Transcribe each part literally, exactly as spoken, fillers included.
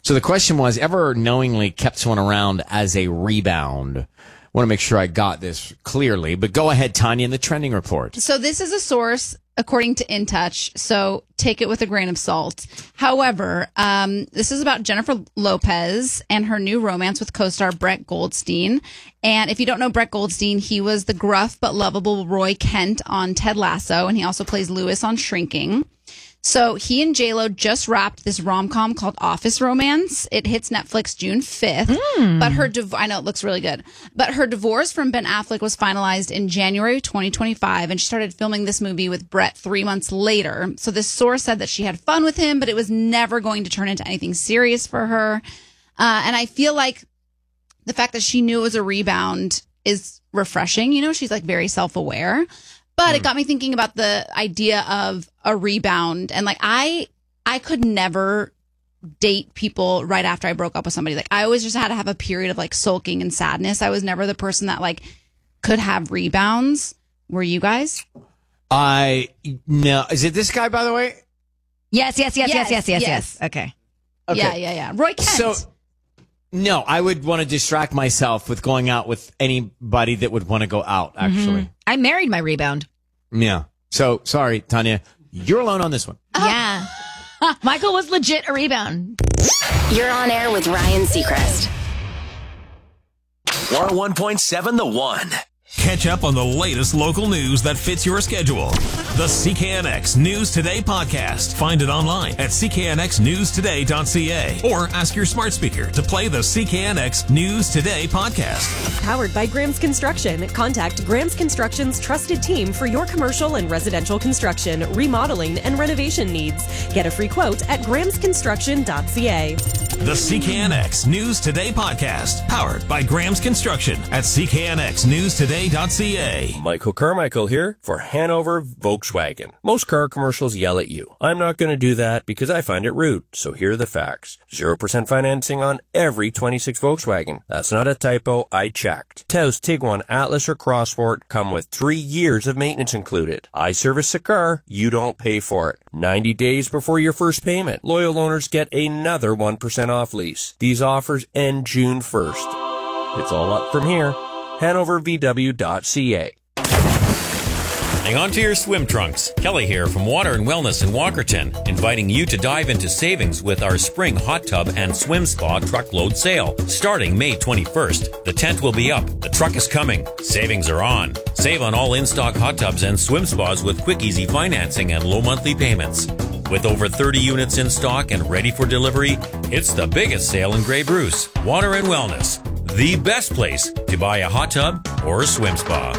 So the question was, ever knowingly kept someone around as a rebound? I want to make sure I got this clearly, but go ahead, Tanya, in the trending report. So this is a source, according to InTouch, so take it with a grain of salt. However, um, this is about Jennifer Lopez and her new romance with co-star Brett Goldstein. And if you don't know Brett Goldstein, he was the gruff but lovable Roy Kent on Ted Lasso, and he also plays Lewis on Shrinking. So he and J-Lo just wrapped this rom-com called Office Romance. It hits Netflix June fifth. Mm. But her div- I know it looks really good. But her divorce from Ben Affleck was finalized in January twenty twenty-five, and she started filming this movie with Brett three months later. So this source said that she had fun with him, but it was never going to turn into anything serious for her. Uh, and I feel like the fact that she knew it was a rebound is refreshing. You know, she's like very self-aware. But it got me thinking about the idea of a rebound. And like, I, I could never date people right after I broke up with somebody. Like, I always just had to have a period of like sulking and sadness. I was never the person that like could have rebounds. Were you guys? I, no. Is it this guy, by the way? Yes, yes, yes, yes, Yes, yes, yes, yes. yes. Okay. Okay. Yeah, yeah, yeah. Roy Kent. So, no, I would want to distract myself with going out with anybody that would want to go out, actually. Mm-hmm. I married my rebound. Yeah. So, sorry, Tanya. You're alone on this one. Yeah. Michael was legit a rebound. You're on air with Ryan Seacrest. one oh one point seven The One. Catch up on the latest local news that fits your schedule. The C K N X News Today podcast. Find it online at c k n x news today dot c a or ask your smart speaker to play the C K N X News Today podcast. Powered by Graham's Construction. Contact Graham's Construction's trusted team for your commercial and residential construction, remodeling, and renovation needs. Get a free quote at grahams construction dot c a. The C K N X News Today podcast. Powered by Graham's Construction at c k n x news today dot c a. Michael Carmichael here for Hanover Volkswagen. Most car commercials yell at you. I'm not going to do that because I find it rude. So here are the facts. zero percent financing on every twenty-six Volkswagen. That's not a typo. I checked. Taos, Tiguan, Atlas, or Crossport come with three years of maintenance included. I service the car. You don't pay for it. ninety days before your first payment. Loyal owners get another one percent off lease. These offers end June first. It's all up from here. hanover v w dot c a. Hang on to your swim trunks. Kelly here from Water and Wellness in Walkerton, inviting you to dive into savings with our spring hot tub and swim spa truckload sale. Starting May twenty-first, the tent will be up. The truck is coming. Savings are on. Save on all in-stock hot tubs and swim spas with quick, easy financing and low monthly payments. With over thirty units in stock and ready for delivery, it's the biggest sale in Grey Bruce. Water and Wellness, the best place to buy a hot tub or a swim spa.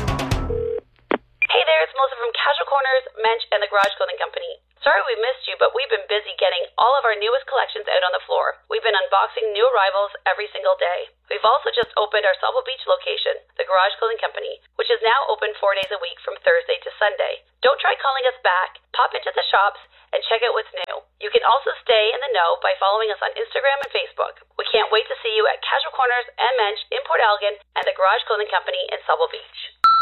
Hey there, it's Melissa from Casual Corners, Mensch, and the Garage Clothing Company. Sorry we missed you, but we've been busy getting all of our newest collections out on the floor. We've been unboxing new arrivals every single day. We've also just opened our Sauble Beach location, the Garage Clothing Company, which is now open four days a week from Thursday to Sunday. Don't try calling us back. Pop into the shops and check out what's new. You can also stay in the know by following us on Instagram and Facebook. We can't wait to see you at Casual Corners and Mensch in Port Elgin and the Garage Clothing Company in Sauble Beach.